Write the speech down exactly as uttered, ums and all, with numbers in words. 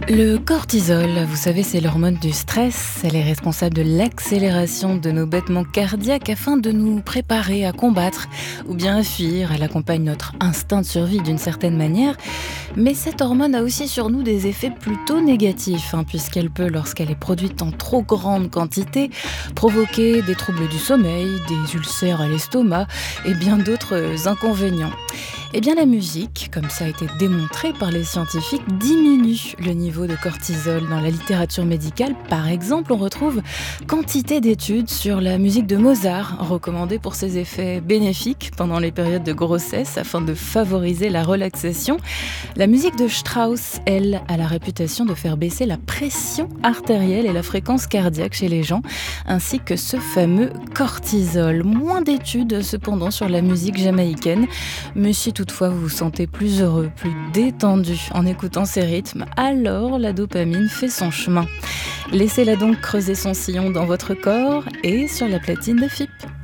Le cortisol, vous savez, c'est l'hormone du stress. Elle est responsable de l'accélération de nos battements cardiaques afin de nous préparer à combattre ou bien à fuir. Elle accompagne notre instinct de survie d'une certaine manière. Mais cette hormone a aussi sur nous des effets plutôt négatifs, hein, puisqu'elle peut, lorsqu'elle est produite en trop grande quantité, provoquer des troubles du sommeil, des ulcères à l'estomac et bien d'autres inconvénients. Eh bien, la musique, comme ça a été démontré par les scientifiques, diminue le niveau de cortisol. Dans la littérature médicale, par exemple, on retrouve quantité d'études sur la musique de Mozart, recommandée pour ses effets bénéfiques pendant les périodes de grossesse afin de favoriser la relaxation. La musique de Strauss, elle, a la réputation de faire baisser la pression artérielle et la fréquence cardiaque chez les gens, ainsi que ce fameux cortisol. Moins d'études, cependant, sur la musique jamaïcaine, mais si toutefois vous vous sentez plus heureux, plus détendu en écoutant ces rythmes, alors la dopamine fait son chemin. Laissez-la donc creuser son sillon dans votre corps et sur la platine de F I P.